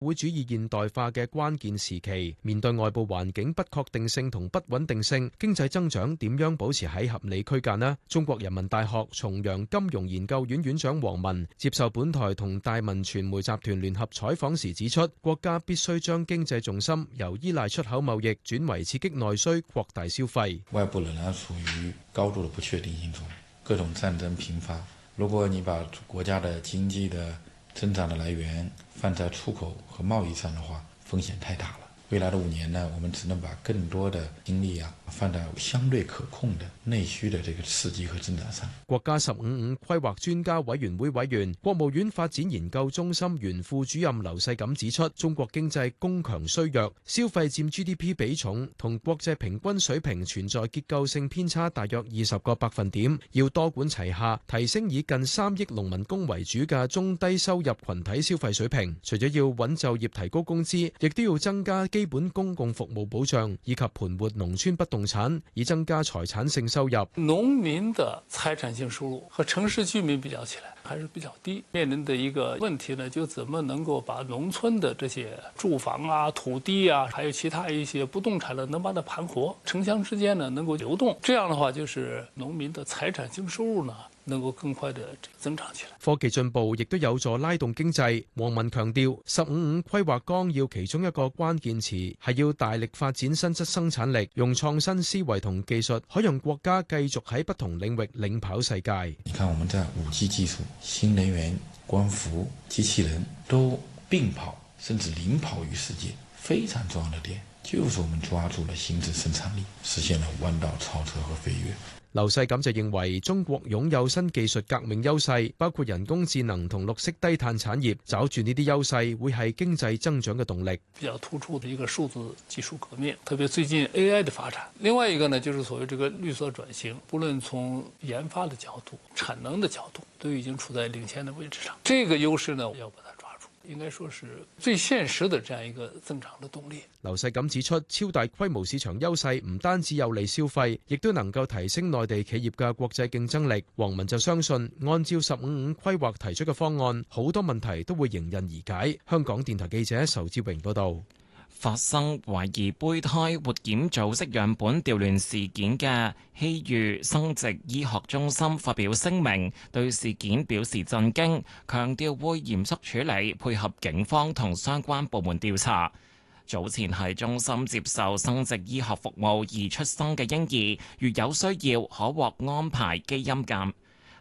會主義現代化嘅關鍵時期，面對外部環境不確定性同不穩定性，經濟增長點樣保持喺合理區間呢？中國人民大學重陽金融研究院院長王文接受本台同大文傳媒集團聯合採訪時指出，國家必須將經濟重心由依賴出口貿易轉為刺激內需、擴大消費。 外部仍然處於高度的不確定性中，各種戰爭頻發。如果你把國家的經濟的增長的來源放在出口和貿易上的話，風險太大了。未來的5年呢，我們只能把更多的精力放在相對可控的內需的這個刺激和增長上。 國家15+5規劃專家委員會委員、國務院發展研究中心原副主任劉世錦指出，中國經濟供強需弱，消費佔 GDP 比重同國際平均水平存在結構性偏差，大約20個百分點。要多管齊下，提升以近3億農民工為主嘅中低收入群體消費水平。除咗要穩就業、提高工資，亦都要增加基本公共服務保障，以及盤活農村不動產，以增加財產性收入。 農民的財產性收入和城市居民比較起來還是比較低，面臨的一個問題呢，就怎麼能夠把農村的這些住房啊、土地啊，還有其他一些不動產呢，能把它盤活，城鄉之間呢能夠流動，這樣的話就是農民的財產性收入呢能夠更快地增長起來。 科技進步亦都有助拉動經濟。王文強調，15+5規劃綱要其中一個關鍵詞係要大力發展新質生產力，用創新思維同技術，可讓國家繼續喺不同領域領跑世界。 你看我們在5G技術、新能源、光伏、機器人都並跑，甚至領跑於世界。非常重要的點就是我們抓住了新質生產力，實現了彎道超車和飛躍。 劉世錦就認為中國擁有新技術革命優勢，包括人工智能同綠色低碳產業，抓住呢啲優勢會係經濟增長嘅動力。 比較突出的一個數字技術革命，特別最近 AI 的發展。另外一個呢，就是所謂這個綠色轉型，不論從研發的角度、產能的角度，都已經處在領先的位置上。這個優勢呢，要把它抓住，應該說是最現實的這樣一個增長的動力。 劉世錦指出，超大規模市場優勢唔單止有利消費，亦都能夠提升內地企業嘅國際競爭力。王文就相信，按照15+5規劃提出嘅方案，好多問題都會迎刃而解。香港電台記者仇志榮報道。 發生懷疑胚胎活檢組織樣本調亂事件嘅希裕生殖醫學中心發表聲明，對事件表示震驚，強調會嚴肅處理，配合警方同相關部門調查。早前喺中心接受生殖醫學服務而出生嘅嬰兒，如有需要可獲安排基因鑑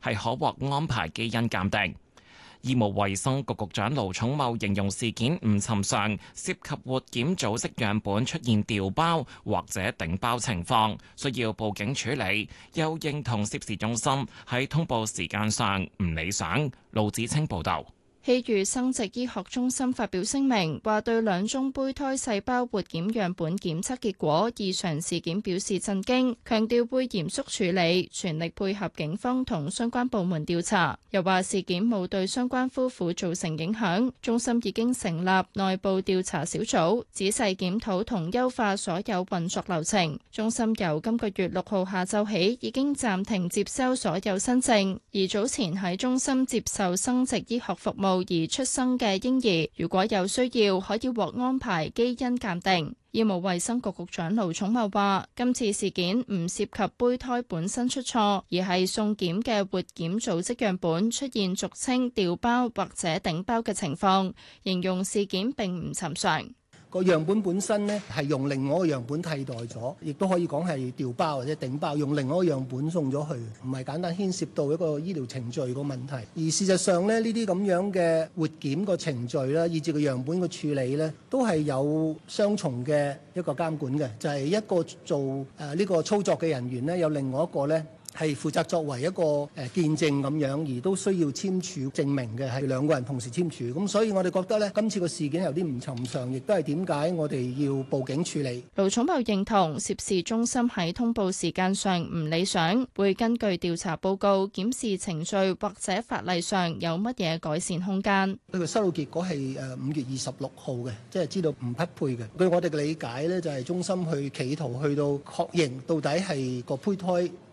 定。醫務衛生局局長盧寵茂形容事件唔尋常，涉及活檢組織樣本出現調包或者頂包情況，需要報警處理。又認同涉事中心喺通報時間上唔理想。盧子清報導。 希裕生殖醫學中心發表聲明，話對2宗胚胎細胞活檢樣本檢測結果異常事件表示震驚，強調會嚴肅處理，全力配合警方同相關部門調查。又話事件冇對相關夫婦造成影響，中心已經成立內部調查小組，仔細檢討同優化所有運作流程。中心由今個月6號下晝起已經暫停接收所有新症，而早前喺中心接受生殖醫學服務而出生嘅嬰兒，如果有需要，可以獲安排基因鑑定。醫務衛生局局長盧寵茂話，今次事件唔涉及胚胎本身出錯，而係送檢嘅活檢組織樣本出現俗稱調包或者頂包嘅情況，形容事件並唔尋常。 個樣本本身呢係用另外一個樣本替代咗，亦都可以講係調包或者頂包，用另外一個樣本送咗去，唔係簡單牽涉到一個醫療程序個問題。而事實上呢，呢啲咁樣嘅活檢個程序啦，以至個樣本嘅處理呢，都係有雙重嘅一個監管嘅，就係一個做呢個操作嘅人員呢，有另外一個呢，係負責作為一個見證咁樣，而都需要簽署證明嘅，係2個人同時簽署。咁所以我哋覺得呢，今次個事件有啲唔尋常，亦都係點解我哋要報警處理。 盧寵茂認同涉事中心喺通報時間上唔理想，會根據調查報告檢視程序或者法例上有乜嘢改善空間。 佢收到結果係5月26號嘅，即係知道唔匹配嘅。據我哋嘅理解呢，就係中心去企圖去到確認到底係個胚胎有冇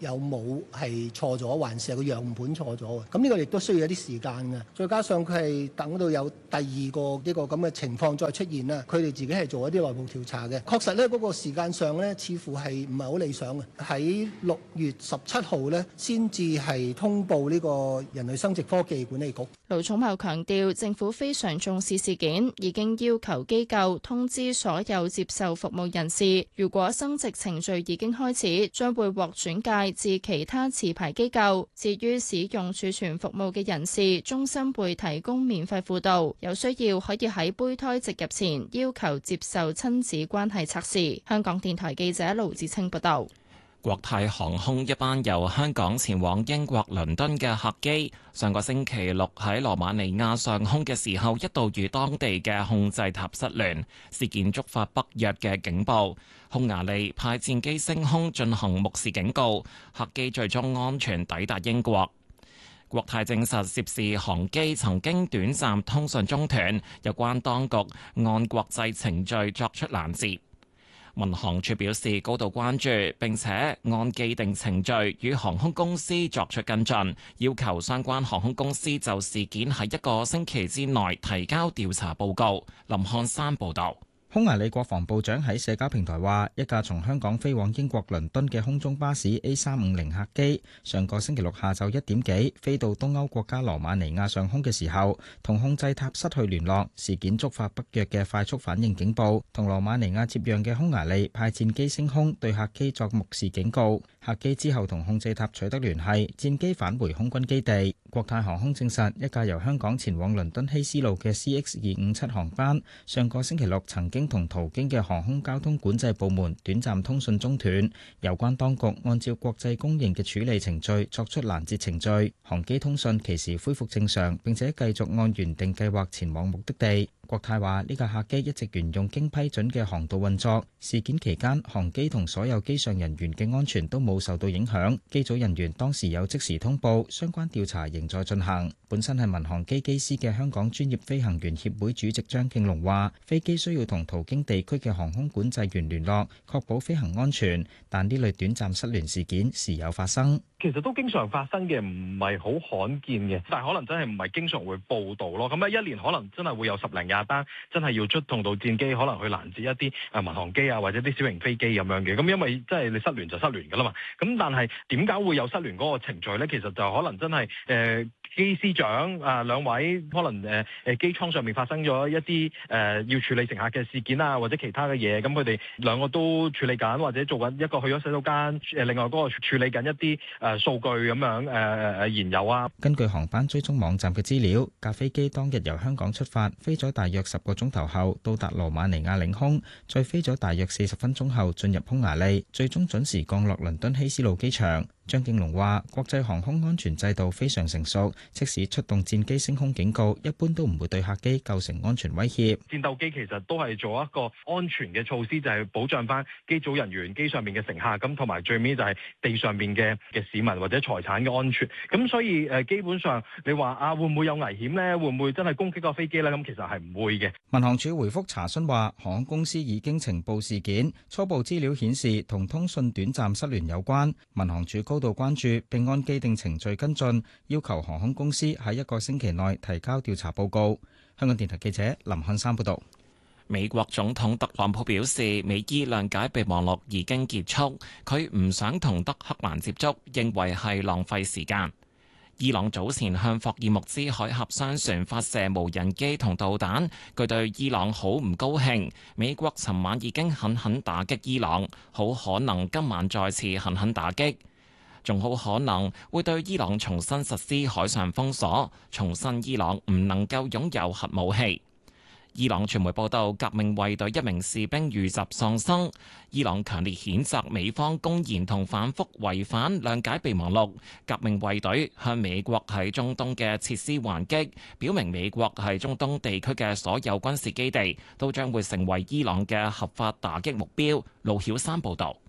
腦係錯咗，還是係個樣本錯咗嘅。咁呢個亦都需要一啲時間嘅。再加上佢係等到有第二個呢個咁嘅情況再出現啦，佢哋自己係做一啲內部調查嘅。確實呢，嗰個時間上呢，似乎係唔係好理想嘅。喺6月17號呢，先至係通報呢個人類生殖科技管理局。 盧寵茂強調，政府非常重視事件，已經要求機構通知所有接受服務人士，如果生殖程序已經開始，將會獲轉介至其他持牌機構。至於使用儲存服務嘅人士，中心會提供免費輔導，有需要可以喺胚胎植入前要求接受親子關係測試。香港電台記者盧志清報道。 國泰航空一班由香港前往英國倫敦嘅客機，上個星期六喺羅馬尼亞上空嘅時候，一度與當地嘅控制塔失聯，事件觸發北約嘅警報。匈牙利派戰機升空進行目視警告，客機最終安全抵達英國。國泰證實涉事航機曾經短暫通訊中斷，有關當局按國際程序作出攔截。民航處表示高度關注，並且按既定程序與航空公司作出跟進，要求相關航空公司就事件喺1個星期之內提交調查報告。林漢山報導。 匈牙利國防部長喺社交平台話，一架從香港飛往英國倫敦嘅空中巴士 A350 客機，上個星期六下晝1點幾飛到東歐國家羅馬尼亞上空嘅時候，同控制塔失去聯絡，事件觸發北約嘅快速反應警報，同羅馬尼亞接壤嘅匈牙利派戰機升空對客機作目視警告。客機之後同控制塔取得聯繫，戰機返回空軍基地。國泰航空證實，一架由香港前往倫敦希斯路嘅 CX257 航班，上個星期六曾經同途經嘅航空交通管制部門短暫通訊中斷，有關當局按照國際公認嘅處理程序作出攔截程序，航機通訊其時恢復正常，並且繼續按原定計劃前往目的地。國泰話呢架客機一直沿用經批准嘅航道運作，事件期間航機同所有機上人員嘅安全都冇受到影響，機組人員當時有即時通報，相關調查仍在進行。本身係民航機機師嘅香港專業飛行員協會主席張敬龍話，飛機需要同途經地區嘅航空管制員聯絡，確保飛行安全，但呢類短暫失聯事件時有發生。 其實都經常發生嘅，唔係好罕見嘅，但係可能真係唔係經常會報導咯。咁一年可能真係會有10零20單，真係要出動到戰機，可能去攔截一啲民航機啊，或者啲小型飛機咁樣嘅。咁因為真係你失聯就失聯㗎啦嘛。咁但係點解會有失聯嗰個程序咧？其實就可能真係機師長兩位可能機艙上面發生咗一啲要處理乘客嘅事件啊，或者其他嘅嘢，咁佢哋兩個都處理緊，或者做緊一個去咗洗手間，另外嗰個處理緊一啲數據咁樣燃油啊。 根據航班追蹤網站嘅資料，架飛機當日由香港出發，飛咗大約10個鐘頭後到達羅馬尼亞領空，再飛咗大約40分鐘後進入匈牙利，最終準時降落倫敦希斯路機場。張敬龍話：國際航空安全制度非常成熟，即使出動戰機升空警告，一般都唔會對客機構成安全威脅。 戰鬥機其實都係做一個安全嘅措施，就係保障翻機組人員、機上面嘅乘客，咁同埋最尾就係地上面嘅市民或者財產嘅安全。咁所以基本上你話會唔會有危險呢？會唔會真係攻擊個飛機呢？咁其實係唔會嘅。 民航處回覆查詢話，航空公司已經呈報事件，初步資料顯示同通訊短暫失聯有關。民航處高度關注，並按既定程序跟進，要求航空公司喺1個星期內提交調查報告。香港電台記者林漢山報道。 美國總統特朗普表示，美伊諒解備忘錄已經結束，佢唔想同德黑蘭接觸，認為係浪費時間。伊朗早前向霍爾木茲海峽商船發射無人機同導彈，佢對伊朗好唔高興。美國尋晚已經狠狠打擊伊朗，好可能今晚再次狠狠打擊，仲好可能會對伊朗重新實施海上封鎖，重申伊朗唔能夠擁有核武器。伊朗傳媒報道，革命衛隊一名士兵遇襲喪生。伊朗強烈譴責美方公然同反覆違反諒解備忘錄。革命衛隊向美國喺中東嘅設施還擊，表明美國喺中東地區嘅所有軍事基地都將會成為伊朗嘅合法打擊目標。盧曉山報導。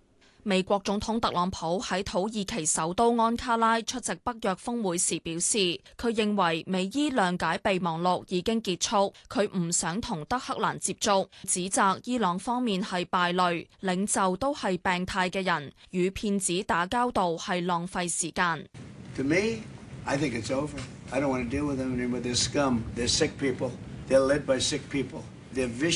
美國總統特朗普喺土耳其首都安卡拉出席北約峰會時表示，佢認為美伊諒解備忘錄已經結束，佢唔想同德黑蘭接觸，指責伊朗方面係敗類，領袖都係病態嘅人，與騙子打交道係浪費時間。 To me, I think it's over. I don't want to deal with them anymore. They're scum. They're sick people. They're led by sick people. They're vicious.